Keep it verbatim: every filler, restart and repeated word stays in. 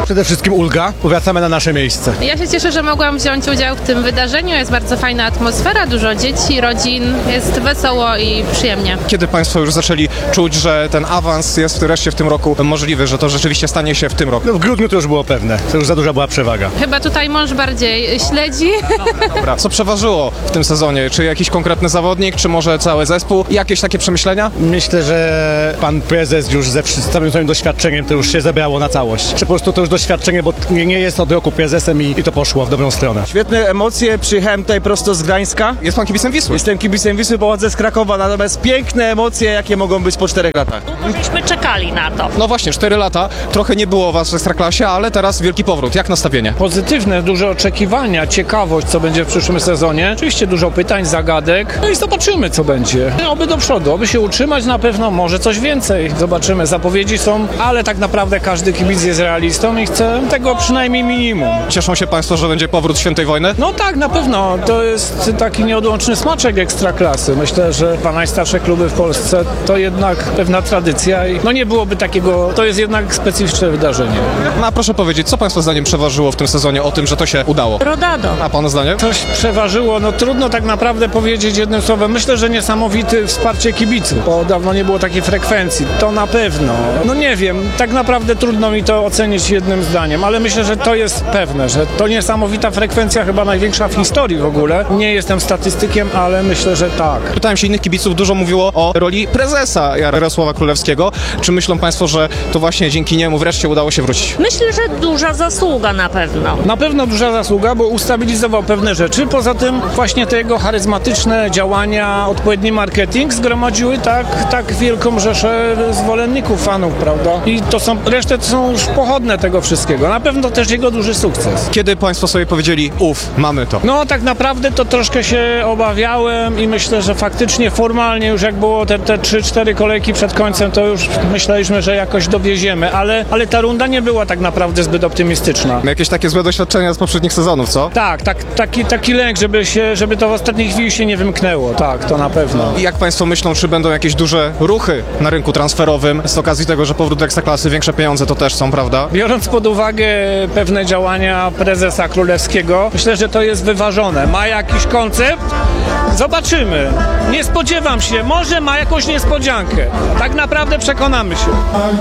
Przede wszystkim ulga. Powracamy na nasze miejsce. Ja się cieszę, że mogłam wziąć udział w tym wydarzeniu. Jest bardzo fajna atmosfera, dużo dzieci, rodzin. Jest wesoło i przyjemnie. Kiedy Państwo już zaczęli czuć, że ten awans jest wreszcie w tym roku możliwy, że to rzeczywiście stanie się w tym roku? No w grudniu to już było pewne. To już za duża była przewaga. Chyba tutaj mąż bardziej śledzi. Dobra. Co przeważyło w tym sezonie? Czy jakiś konkretny zawodnik, czy może cały zespół? Jakieś takie przemyślenia? Myślę, że pan prezes już ze wszy- z całym swoim doświadczeniem to już się zebrało na całość. Czy po prostu to już doświadczenie, bo nie, nie jest od roku prezesem i, i to poszło w dobrą stronę. Świetne emocje, przyjechałem tutaj prosto z Gdańska. Jest Pan kibicem Wisły? Jestem kibicem Wisły, pochodzę z Krakowa, natomiast piękne emocje, jakie mogą być po czterech latach. Długo żeśmy czekali na to. No właśnie, cztery lata. Trochę nie było Was w Ekstraklasie, ale teraz wielki powrót. Jak nastawienie? Pozytywne, duże oczekiwania, ciekawość, co będzie w przyszłym sezonie. Oczywiście dużo pytań, zagadek. No i zobaczymy, co będzie. Oby do przodu, oby się utrzymać na pewno, może coś więcej. Zobaczymy, zapowiedzi są, ale tak naprawdę każdy kibic jest realistą i chce tego przynajmniej minimum. Cieszą się Państwo, że będzie powrót świętej wojny? No tak, na pewno. To jest taki nieodłączny smaczek Ekstraklasy. Myślę, że dwa najstarsze kluby w Polsce to jednak pewna tradycja i no nie byłoby takiego, to jest jednak specyficzne wydarzenie. No a proszę powiedzieć, co Państwa zdaniem przeważyło w tym sezonie o tym, że to się udało? Rodado. A Pana zdaniem? Coś przeważyło, no trudno tak naprawdę powiedzieć jednym słowem. Myślę, że niesamowite wsparcie kibiców, bo dawno nie było takiej frekwencji. To na pewno. No nie wiem, tak naprawdę trudno mi to ocenić jednym zdaniem, ale myślę, że to jest pewne, że to niesamowita frekwencja, chyba największa w historii w ogóle. Nie jestem statystykiem, ale myślę, że tak. Pytałem się innych kibiców, dużo mówiło o roli prezesa Jarosława Królewskiego. Czy myślą Państwo, że to właśnie dzięki niemu wreszcie udało się wrócić? Myślę, że duża zasługa na pewno. Na pewno duża zasługa, bo ustabilizował pewne rzeczy. Poza tym właśnie te jego charyzmatyczne działania, odpowiedni marketing zgromadziły tak, tak wielką rzeszę zwolenników, fanów, prawda? I to są, resztę to są już pochodne tego wszystkiego. Na pewno też jego duży sukces. Kiedy Państwo sobie powiedzieli, uff, mamy to? No tak naprawdę to troszkę się obawiałem i myślę, że faktycznie formalnie już jak było te, te trzy cztery kolejki przed końcem, to już myśleliśmy, że jakoś dowieziemy, ale, ale ta runda nie była tak naprawdę zbyt optymistyczna. Jakieś takie złe doświadczenia z poprzednich sezonów, co? Tak, tak taki, taki lęk, żeby, się, żeby to w ostatniej chwili się nie wymknęło. Tak, to na pewno. I jak Państwo myślą, czy będą jakieś duże ruchy na rynku transferowym z okazji tego, że powrót do Ekstraklasy, większe pieniądze to też są, prawda? Biorąc pod uwagę pewne działania prezesa Królewskiego, myślę, że to jest wyważone. Ma jakiś koncept? Zobaczymy. Nie spodziewam się. Może ma jakąś niespodziankę. Tak naprawdę przekonamy się.